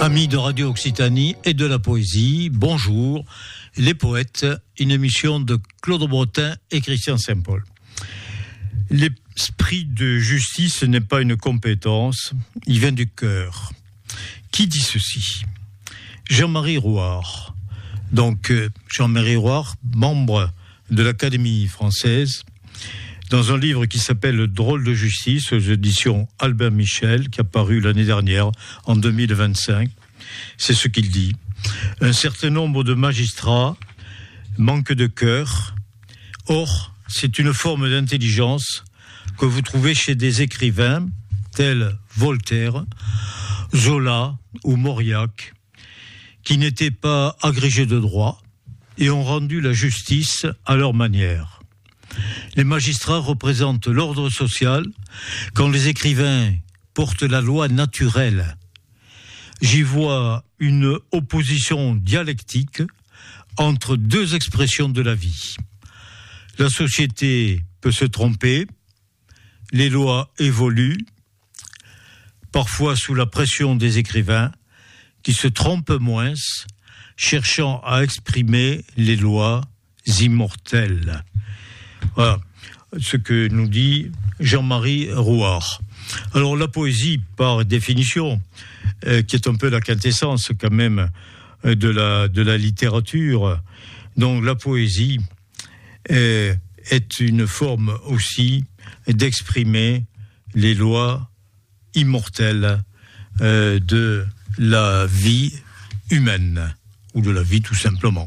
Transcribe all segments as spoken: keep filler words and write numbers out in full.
Amis de Radio Occitanie et de la poésie, bonjour, les poètes, une émission de Claude Bretin et Christian Saint-Paul. L'esprit de justice n'est pas une compétence, il vient du cœur. Qui dit ceci ? Jean-Marie Rouart. Donc, Jean-Marie Rouart, membre de l'Académie française, dans un livre qui s'appelle « Drôle de justice » aux éditions Albin Michel, qui a paru l'année dernière, en deux mille vingt-cinq. C'est ce qu'il dit. Un certain nombre de magistrats manquent de cœur. Or, c'est une forme d'intelligence que vous trouvez chez des écrivains tels Voltaire, Zola ou Mauriac, qui n'étaient pas agrégés de droit et ont rendu la justice à leur manière. Les magistrats représentent l'ordre social quand les écrivains portent la loi naturelle. J'y vois une opposition dialectique entre deux expressions de la vie. La société peut se tromper, les lois évoluent, parfois sous la pression des écrivains qui se trompent moins, cherchant à exprimer les lois immortelles. Voilà ce que nous dit Jean-Marie Rouart. Alors la poésie, par définition, euh, qui est un peu la quintessence quand même euh, de la de la littérature, donc la poésie euh, est une forme aussi d'exprimer les lois immortelles euh, de la vie humaine, ou de la vie tout simplement.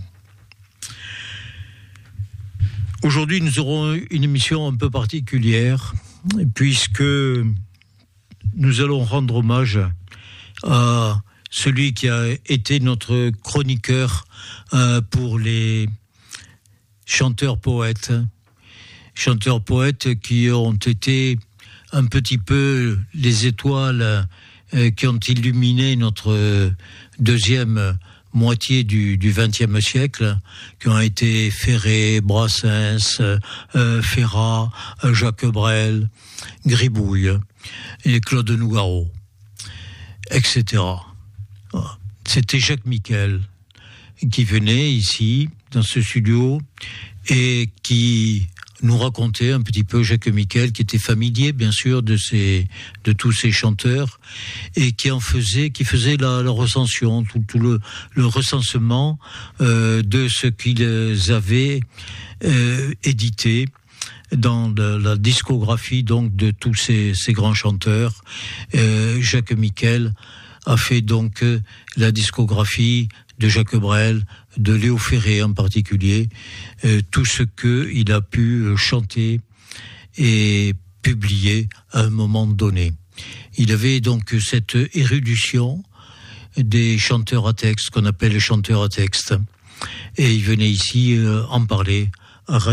Aujourd'hui, nous aurons une émission un peu particulière, puisque nous allons rendre hommage à celui qui a été notre chroniqueur euh, pour les chanteurs-poètes. Chanteurs-poètes qui ont été un petit peu les étoiles euh, qui ont illuminé notre deuxième moitié du, du vingtième siècle, qui ont été Ferré, Brassens, euh, Ferrat, euh, Jacques Brel, Gribouille, et Claude Nougaro, et cetera. C'était Jacques Miquel qui venait ici, dans ce studio, et qui nous racontait un petit peu, Jacques Miquel, qui était familier, bien sûr, de ces, de tous ces chanteurs, et qui en faisait, qui faisait la, la recension, tout, tout le, le recensement euh, de ce qu'ils avaient euh, édité dans la, la discographie, donc, de tous ces, ces grands chanteurs. Euh, Jacques Miquel a fait donc la discographie de Jacques Brel, de Léo Ferré en particulier, euh, tout ce qu'il a pu chanter et publier à un moment donné. Il avait donc cette érudition des chanteurs à texte, qu'on appelle les chanteurs à texte, et il venait ici euh, en parler à